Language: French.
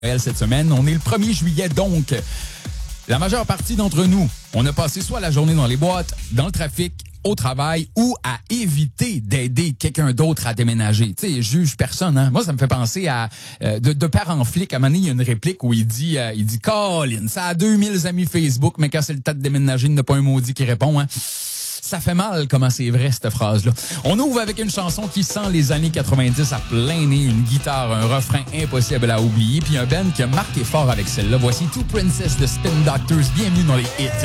Cette semaine. On est le 1er juillet, donc la majeure partie d'entre nous, on a passé soit la journée dans les boîtes, dans le trafic, au travail ou à éviter d'aider quelqu'un d'autre à déménager. Tu sais, juge personne, hein. Moi, ça me fait penser à de père en flic. À un moment donné, il y a une réplique où il dit Colin, ça a 2000 amis Facebook, mais quand c'est le temps de déménager, il n'y a pas un maudit qui répond, hein. Ça fait mal comment c'est vrai, cette phrase-là. On ouvre avec une chanson qui sent les années 90 à plein nez, une guitare, un refrain impossible à oublier, puis un band qui a marqué fort avec celle-là. Voici Two Princess de Spin Doctors, bienvenue dans les hits.